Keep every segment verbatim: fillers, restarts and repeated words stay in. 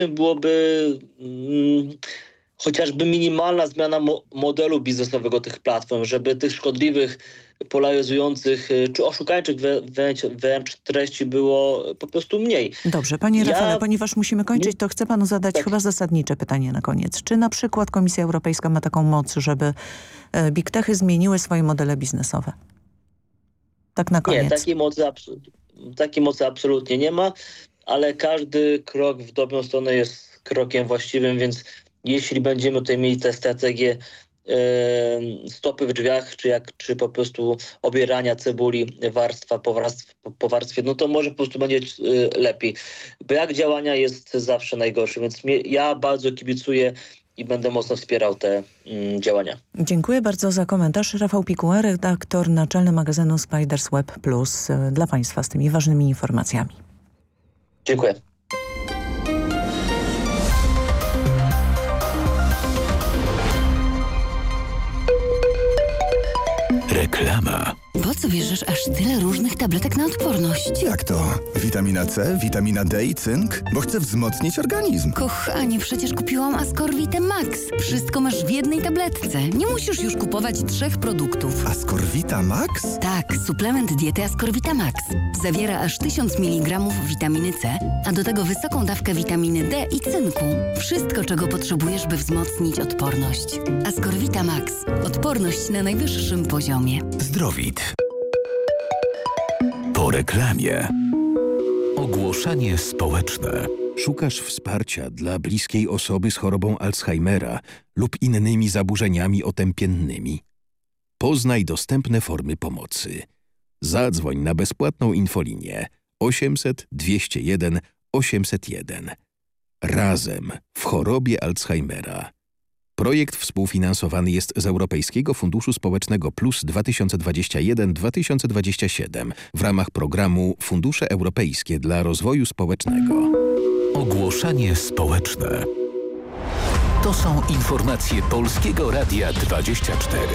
byłoby mm, chociażby minimalna zmiana mo- modelu biznesowego tych platform, żeby tych szkodliwych, polaryzujących y, czy oszukańczych wrę- wręcz, wręcz treści było po prostu mniej. Dobrze, panie Ja- Rafale, ponieważ musimy kończyć, to chcę panu zadać Tak. chyba zasadnicze pytanie na koniec. Czy na przykład Komisja Europejska ma taką moc, żeby e, big techy zmieniły swoje modele biznesowe? Tak na koniec. Nie, takiej mocy, abs- takiej mocy absolutnie nie ma, ale każdy krok w dobrą stronę jest krokiem właściwym, więc jeśli będziemy tutaj mieli tę strategię e, stopy w drzwiach, czy, jak, czy po prostu obierania cebuli warstwa po, warstw, po warstwie, no to może po prostu będzie e, lepiej. Brak działania jest zawsze najgorszy, więc mnie, ja bardzo kibicuję i będę mocno wspierał te mm, działania. Dziękuję bardzo za komentarz. Rafał Pikuła, redaktor naczelny magazynu Spiders Web Plus, e, dla państwa z tymi ważnymi informacjami. Dziękuję. Reklama. Po co bierzesz aż tyle różnych tabletek na odporność? Jak to? Witamina C, witamina D i cynk? Bo chcę wzmocnić organizm. Kochanie, przecież kupiłam Ascorvite Max. Wszystko masz w jednej tabletce. Nie musisz już kupować trzech produktów. Ascorvita Max? Tak, suplement diety Ascorvita Max. Zawiera aż tysiąc miligramów witaminy C, a do tego wysoką dawkę witaminy D i cynku. Wszystko, czego potrzebujesz, by wzmocnić odporność. Ascorvita Max. Odporność na najwyższym poziomie. Zdrowit. Po reklamie. Ogłoszenie społeczne. Szukasz wsparcia dla bliskiej osoby z chorobą Alzheimera lub innymi zaburzeniami otępiennymi? Poznaj dostępne formy pomocy. Zadzwoń na bezpłatną infolinię osiemset dwieście jeden osiemset jeden. Razem w chorobie Alzheimera. Projekt współfinansowany jest z Europejskiego Funduszu Społecznego Plus dwa tysiące dwadzieścia jeden do dwa tysiące dwudziestego siódmego w ramach programu Fundusze Europejskie dla Rozwoju Społecznego. Ogłoszenie społeczne. To są informacje Polskiego Radia dwadzieścia cztery.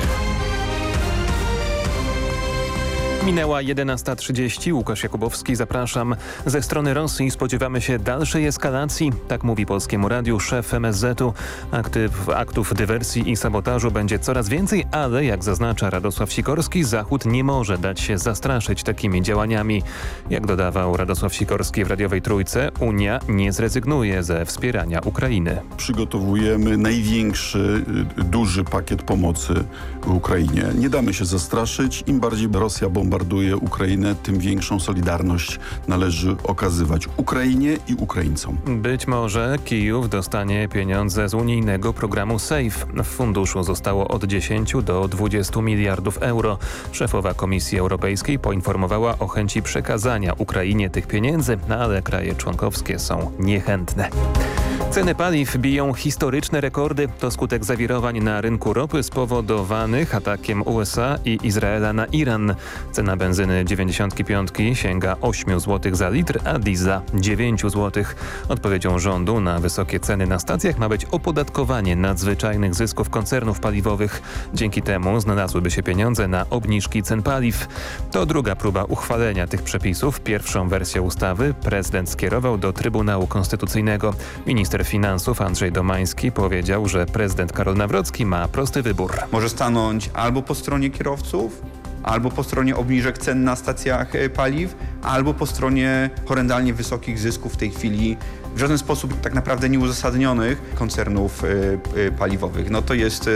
Minęła jedenasta trzydzieści. Łukasz Jakubowski, zapraszam. Ze strony Rosji spodziewamy się dalszej eskalacji. Tak mówi Polskiemu Radiu szef M S Z-u. Aktyw, aktów dywersji i sabotażu będzie coraz więcej, ale jak zaznacza Radosław Sikorski, Zachód nie może dać się zastraszyć takimi działaniami. Jak dodawał Radosław Sikorski w radiowej Trójce, Unia nie zrezygnuje ze wspierania Ukrainy. Przygotowujemy największy, duży pakiet pomocy Ukrainie. Nie damy się zastraszyć. Im bardziej Rosja bombarduje Ukrainę, tym większą solidarność należy okazywać Ukrainie i Ukraińcom. Być może Kijów dostanie pieniądze z unijnego programu SAFE. W funduszu zostało od dziesięciu do dwudziestu miliardów euro. Szefowa Komisji Europejskiej poinformowała o chęci przekazania Ukrainie tych pieniędzy, ale kraje członkowskie są niechętne. Ceny paliw biją historyczne rekordy. To skutek zawirowań na rynku ropy spowodowanych atakiem U S A i Izraela na Iran. Cena benzyny dziewięćdziesiątki piątki sięga ośmiu złotych za litr, a diesla dziewięciu złotych. Odpowiedzią rządu na wysokie ceny na stacjach ma być opodatkowanie nadzwyczajnych zysków koncernów paliwowych. Dzięki temu znalazłyby się pieniądze na obniżki cen paliw. To druga próba uchwalenia tych przepisów. Pierwszą wersję ustawy prezydent skierował do Trybunału Konstytucyjnego. Minister Finansów Andrzej Domański powiedział, że prezydent Karol Nawrocki ma prosty wybór. Może stanąć albo po stronie kierowców, albo po stronie obniżek cen na stacjach paliw, albo po stronie horrendalnie wysokich zysków w tej chwili, w żaden sposób tak naprawdę nieuzasadnionych koncernów paliwowych. No to jest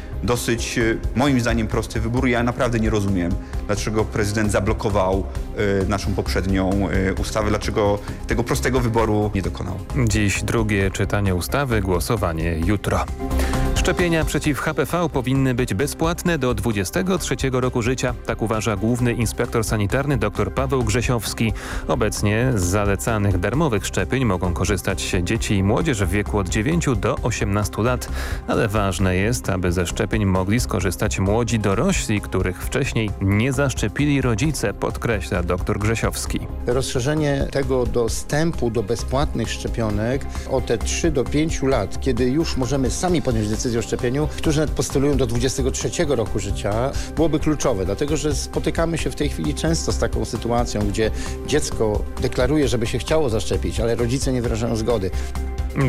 dosyć, moim zdaniem, prosty wybór. Ja naprawdę nie rozumiem, dlaczego prezydent zablokował y, naszą poprzednią y, ustawę, dlaczego tego prostego wyboru nie dokonał. Dziś drugie czytanie ustawy, głosowanie jutro. Szczepienia przeciw H P V powinny być bezpłatne do dwudziestego trzeciego roku życia. Tak uważa główny inspektor sanitarny dr Paweł Grzesiowski. Obecnie z zalecanych darmowych szczepień mogą korzystać dzieci i młodzież w wieku od dziewięciu do osiemnastu lat. Ale ważne jest, aby ze szczepień mogli skorzystać młodzi dorośli, których wcześniej nie zaszczepili rodzice, podkreśla dr Grzesiowski. Rozszerzenie tego dostępu do bezpłatnych szczepionek o te trzy do pięciu lat, kiedy już możemy sami podjąć decyzję o szczepieniu, którzy nawet postulują do dwudziestego trzeciego roku życia, byłoby kluczowe, dlatego że spotykamy się w tej chwili często z taką sytuacją, gdzie dziecko deklaruje, żeby się chciało zaszczepić, ale rodzice nie wyrażają zgody.